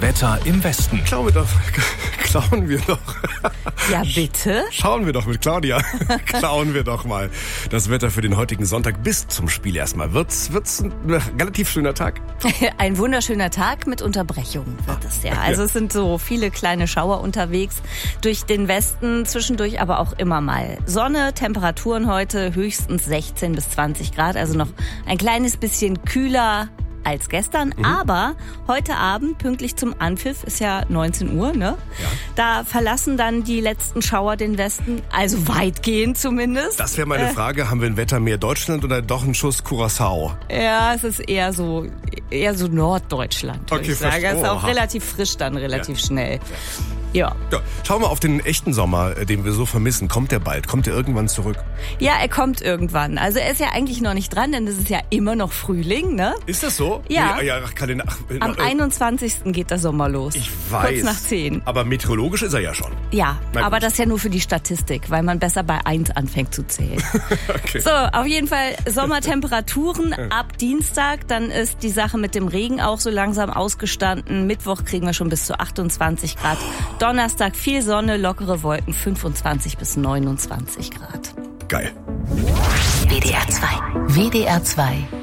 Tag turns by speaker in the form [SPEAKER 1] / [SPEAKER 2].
[SPEAKER 1] Das Wetter im Westen.
[SPEAKER 2] Klauen wir doch.
[SPEAKER 3] Ja, bitte?
[SPEAKER 2] Schauen wir doch mit Claudia. Klauen wir doch mal das Wetter für den heutigen Sonntag bis zum Spiel erstmal. Wird's ein relativ schöner Tag?
[SPEAKER 3] Ein wunderschöner Tag mit Unterbrechung wird es ja. Also es sind so viele kleine Schauer unterwegs durch den Westen, zwischendurch aber auch immer mal Sonne, Temperaturen heute höchstens 16 bis 20 Grad, also noch ein kleines bisschen kühler als gestern, aber heute Abend, pünktlich zum Anpfiff, ist ja 19 Uhr, ne?
[SPEAKER 2] Ja.
[SPEAKER 3] Da verlassen dann die letzten Schauer den Westen, also weitgehend zumindest.
[SPEAKER 2] Das wäre meine Frage, haben wir ein Wetter mehr Deutschland oder doch einen Schuss Curaçao?
[SPEAKER 3] Ja, es ist eher so Norddeutschland, würde ich sagen. Es ist auch relativ frisch dann, relativ schnell. Ja.
[SPEAKER 2] Schauen wir auf den echten Sommer, den wir so vermissen. Kommt der bald? Kommt der irgendwann zurück?
[SPEAKER 3] Ja, er kommt irgendwann. Also er ist ja eigentlich noch nicht dran, denn es ist ja immer noch Frühling, ne?
[SPEAKER 2] Ist das so?
[SPEAKER 3] Ja.
[SPEAKER 2] Am
[SPEAKER 3] Am 21. geht der Sommer los.
[SPEAKER 2] Ich weiß.
[SPEAKER 3] Kurz nach 10.
[SPEAKER 2] Aber meteorologisch ist er ja schon.
[SPEAKER 3] Ja,
[SPEAKER 2] Na
[SPEAKER 3] aber
[SPEAKER 2] gut.
[SPEAKER 3] das ist ja nur für die Statistik, weil man besser bei 1 anfängt zu zählen.
[SPEAKER 2] Okay.
[SPEAKER 3] So, auf jeden Fall Sommertemperaturen ab Dienstag. Dann ist die Sache mit dem Regen auch so langsam ausgestanden. Mittwoch kriegen wir schon bis zu 28 Grad. Donnerstag viel Sonne, lockere Wolken, 25 bis 29 Grad.
[SPEAKER 2] Geil.
[SPEAKER 4] WDR 2. WDR 2.